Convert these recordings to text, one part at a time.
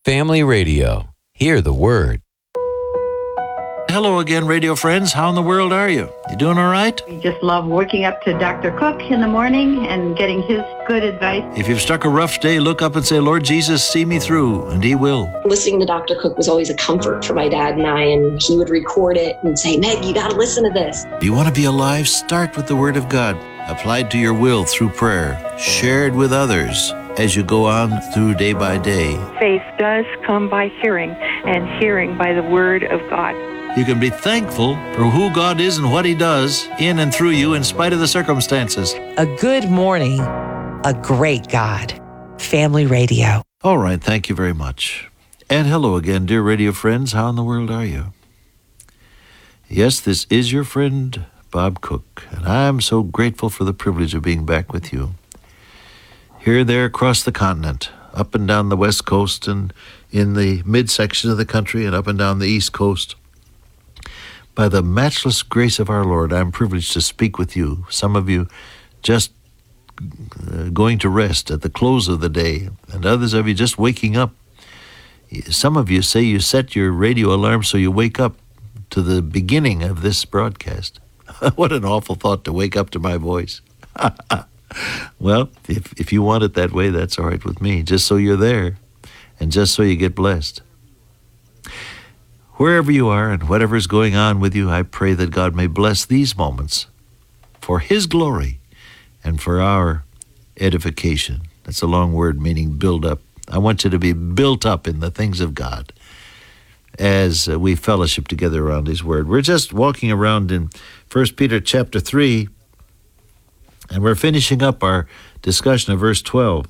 Family Radio. Hear the word. Hello again, radio friends. How in the world are you? You doing all right? We just love waking up to Dr. Cook in the morning and getting his good advice. If you've struck a rough day, look up and say, Lord Jesus, see me through, and He will. Listening to Dr. Cook was always a comfort for my dad and I, and he would record it and say, Meg, you got to listen to this. Do you want to be alive? Start with the Word of God, applied to your will through prayer, shared with others as you go on through day by day. Faith does come by hearing, and hearing by the Word of God. You can be thankful for who God is and what He does in and through you in spite of the circumstances. A good morning, a great God. Family Radio. All right, thank you very much. And hello again, dear radio friends. How in the world are you? Yes, this is your friend, Bob Cook, and I'm so grateful for the privilege of being back with you. Here, there, across the continent, up and down the West Coast and in the midsection of the country and up and down the East Coast. By the matchless grace of our Lord, I'm privileged to speak with you. Some of you just going to rest at the close of the day, and others of you just waking up. Some of you say you set your radio alarm so you wake up to the beginning of this broadcast. What an awful thought to wake up to my voice. Well, if you want it that way, that's all right with me, just so you're there and just so you get blessed. Wherever you are and whatever is going on with you, I pray that God may bless these moments for His glory and for our edification. That's a long word meaning build up. I want you to be built up in the things of God as we fellowship together around His Word. We're just walking around in 1 Peter chapter 3, and we're finishing up our discussion of verse 12.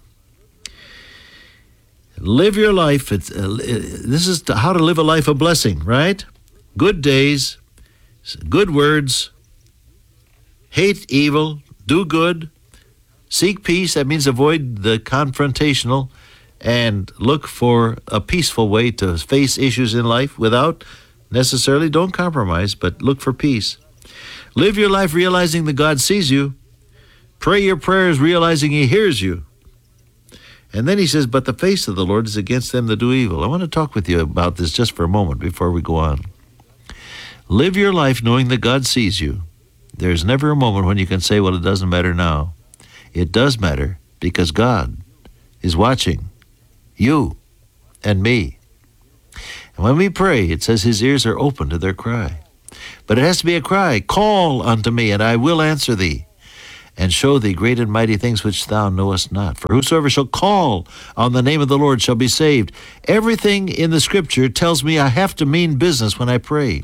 Live your life. This is how to live a life of blessing, right? Good days, good words, hate evil, do good, seek peace. That means avoid the confrontational and look for a peaceful way to face issues in life without necessarily, don't compromise, but look for peace. Live your life realizing that God sees you. Pray your prayers realizing He hears you. And then he says, but the face of the Lord is against them that do evil. I want to talk with you about this just for a moment before we go on. Live your life knowing that God sees you. There's never a moment when you can say, well, it doesn't matter now. It does matter because God is watching you and me. And when we pray, it says His ears are open to their cry. But it has to be a cry. Call unto me, and I will answer thee, and show thee great and mighty things which thou knowest not. For whosoever shall call on the name of the Lord shall be saved. Everything in the Scripture tells me I have to mean business when I pray.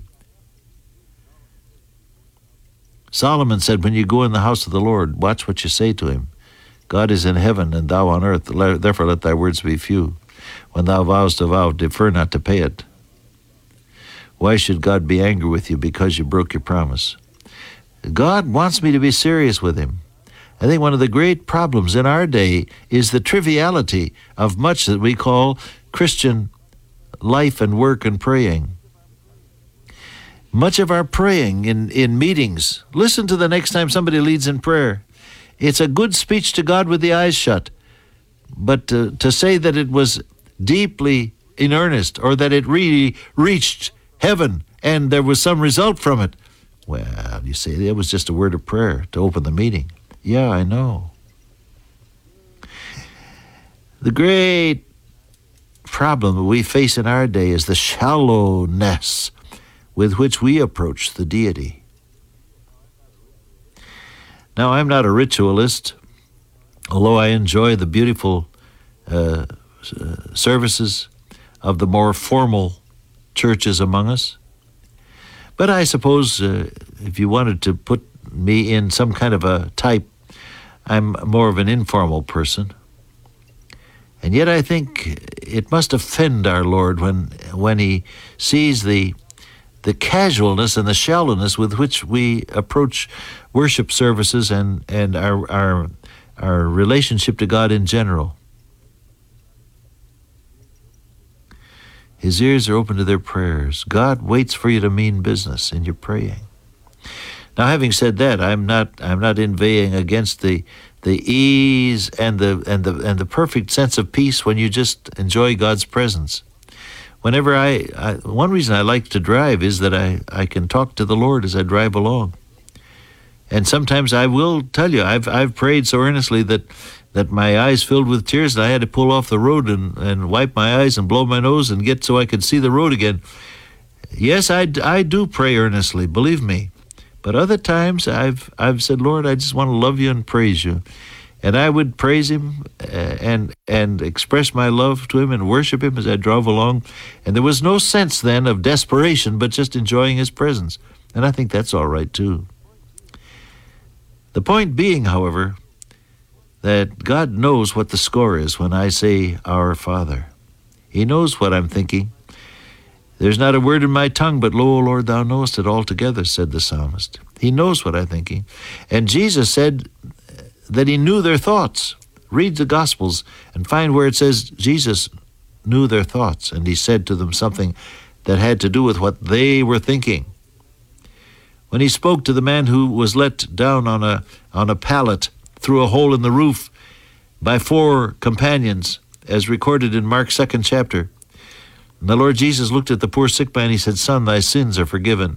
Solomon said, when you go in the house of the Lord, watch what you say to Him. God is in heaven, and thou on earth. Therefore let thy words be few. When thou vowest a vow, defer not to pay it. Why should God be angry with you because you broke your promise? God wants me to be serious with Him. I think one of the great problems in our day is the triviality of much that we call Christian life and work and praying. Much of our praying in meetings, listen to the next time somebody leads in prayer. It's a good speech to God with the eyes shut. But to say that it was deeply in earnest or that it really reached heaven and there was some result from it, well, you say it was just a word of prayer to open the meeting. Yeah, I know. The great problem that we face in our day is the shallowness with which we approach the deity. Now, I'm not a ritualist, although I enjoy the beautiful services of the more formal churches among us. But I suppose if you wanted to put me in some kind of a type, I'm more of an informal person. And yet I think it must offend our Lord when He sees the casualness and the shallowness with which we approach worship services and our relationship to God in general. His ears are open to their prayers. God waits for you to mean business in your praying. Now, having said that, I'm not inveighing against the the ease and the perfect sense of peace when you just enjoy God's presence. Whenever one reason I like to drive is that I can talk to the Lord as I drive along. And sometimes I will tell you, I've prayed so earnestly that my eyes filled with tears, and I had to pull off the road and wipe my eyes and blow my nose and get so I could see the road again. Yes, I do pray earnestly, believe me. But other times I've said, Lord, I just want to love you and praise you. And I would praise him and express my love to him and worship him as I drove along. And there was no sense then of desperation, but just enjoying his presence. And I think that's all right too. The point being, however, that God knows what the score is when I say, Our Father. He knows what I'm thinking. There's not a word in my tongue, but lo, O Lord, thou knowest it altogether, said the psalmist. He knows what I'm thinking. And Jesus said that he knew their thoughts. Read the Gospels and find where it says Jesus knew their thoughts, and he said to them something that had to do with what they were thinking. When he spoke to the man who was let down on a pallet through a hole in the roof by 4 companions, as recorded in Mark's 2nd chapter, and the Lord Jesus looked at the poor sick man. He said, Son, thy sins are forgiven.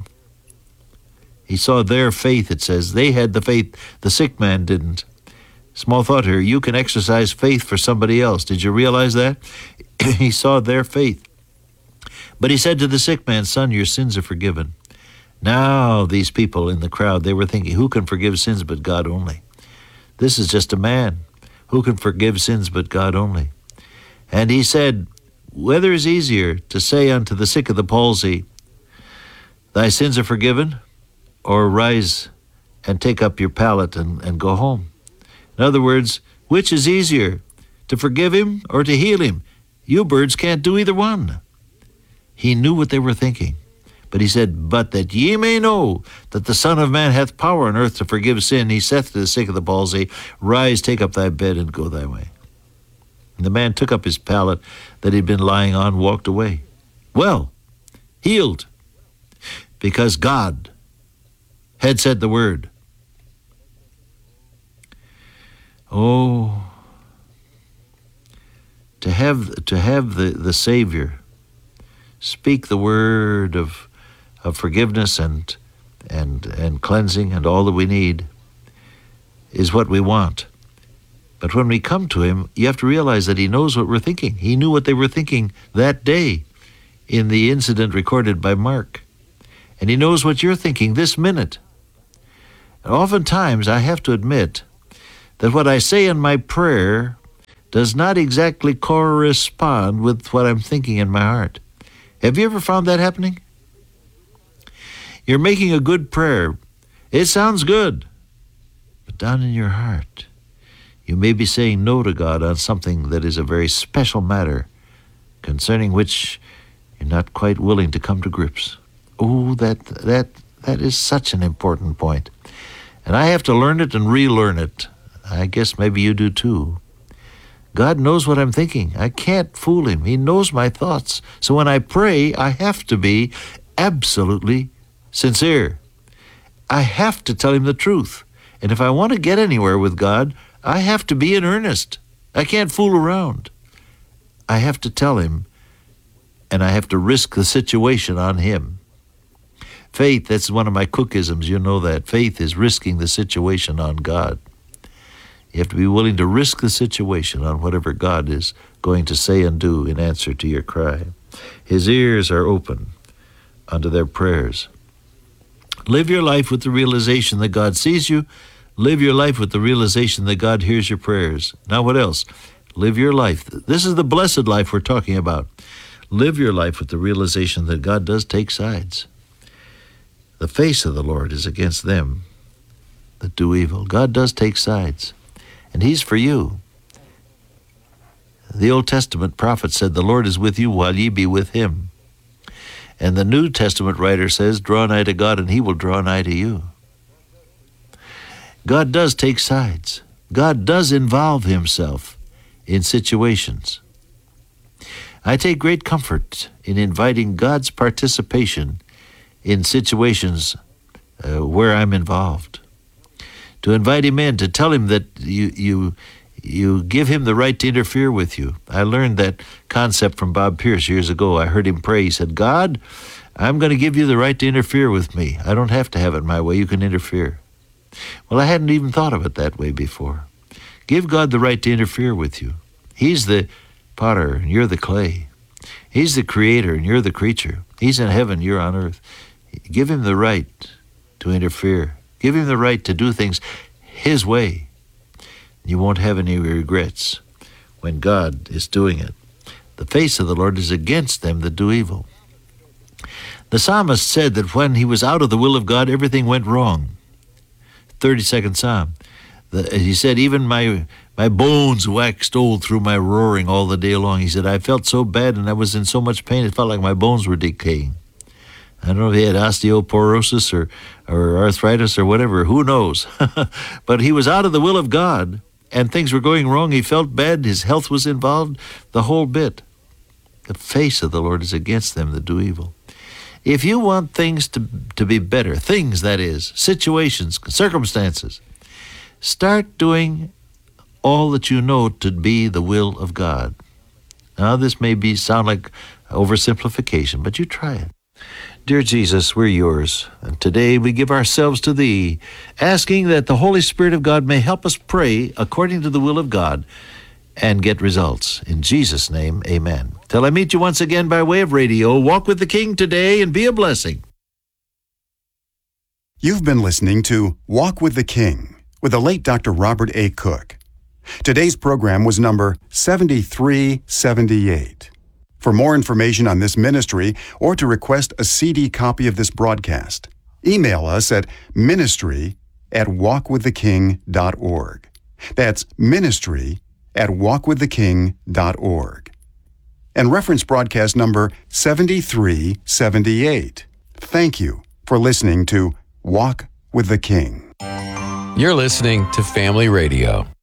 He saw their faith, it says. They had the faith. The sick man didn't. Small thought here. You can exercise faith for somebody else. Did you realize that? He saw their faith. But he said to the sick man, Son, your sins are forgiven. Now these people in the crowd, they were thinking, who can forgive sins but God only? This is just a man. Who can forgive sins but God only? And he said, whether is easier to say unto the sick of the palsy, thy sins are forgiven, or rise and take up your pallet and go home? In other words, which is easier, to forgive him or to heal him? You birds can't do either one. He knew what they were thinking. But he said, but that ye may know that the Son of Man hath power on earth to forgive sin, he saith to the sick of the palsy, rise, take up thy bed, and go thy way. And the man took up his pallet that he'd been lying on, walked away. Well, healed, because God had said the word. Oh, to have the Savior speak the word of forgiveness and cleansing and all that we need is what we want. But when we come to him, you have to realize that he knows what we're thinking. He knew what they were thinking that day in the incident recorded by Mark. And he knows what you're thinking this minute. And oftentimes, I have to admit that what I say in my prayer does not exactly correspond with what I'm thinking in my heart. Have you ever found that happening? You're making a good prayer. It sounds good. But down in your heart, you may be saying no to God on something that is a very special matter concerning which you're not quite willing to come to grips. Oh, that is such an important point. And I have to learn it and relearn it. I guess maybe you do too. God knows what I'm thinking. I can't fool him. He knows my thoughts. So when I pray, I have to be absolutely sincere. I have to tell him the truth. And if I want to get anywhere with God, I have to be in earnest. I can't fool around. I have to tell him, and I have to risk the situation on him. Faith, that's one of my Cookisms, you know that. Faith is risking the situation on God. You have to be willing to risk the situation on whatever God is going to say and do in answer to your cry. His ears are open unto their prayers. Live your life with the realization that God sees you. Live your life with the realization that God hears your prayers. Now what else? Live your life. This is the blessed life we're talking about. Live your life with the realization that God does take sides. The face of the Lord is against them that do evil. God does take sides, and he's for you. The Old Testament prophet said, the Lord is with you while ye be with him. And the New Testament writer says, draw nigh to God and he will draw nigh to you. God does take sides. God does involve himself in situations. I take great comfort in inviting God's participation in situations where I'm involved. to invite him in, to tell him that you give him the right to interfere with you. I learned that concept from Bob Pierce years ago. I heard him pray. He said, God, I'm going to give you the right to interfere with me. I don't have to have it my way. You can interfere. Well, I hadn't even thought of it that way before. Give God the right to interfere with you. He's the potter and you're the clay. He's the creator and you're the creature. He's in heaven, you're on earth. Give him the right to interfere. Give him the right to do things his way. You won't have any regrets when God is doing it. The face of the Lord is against them that do evil. The psalmist said that when he was out of the will of God, everything went wrong. 32nd Psalm. He said, even my bones waxed old through my roaring all the day long. He said, I felt so bad and I was in so much pain, it felt like my bones were decaying. I don't know if he had osteoporosis or arthritis or whatever, who knows. But he was out of the will of God, and things were going wrong. He felt bad, his health was involved, the whole bit. The face of the Lord is against them that do evil. If you want things to be better, things, that is, situations, circumstances, start doing all that you know to be the will of God. Now, this may sound like oversimplification, but you try it. Dear Jesus, we're yours, and today we give ourselves to Thee, asking that the Holy Spirit of God may help us pray according to the will of God and get results. In Jesus' name, amen. Till I meet you once again by way of radio, walk with the King today and be a blessing. You've been listening to Walk with the King with the late Dr. Robert A. Cook. Today's program was number 7378. For more information on this ministry or to request a CD copy of this broadcast, email us at ministry@walkwiththeking.org. That's ministry@walkwiththeking.org. And reference broadcast number 7378. Thank you for listening to Walk with the King. You're listening to Family Radio.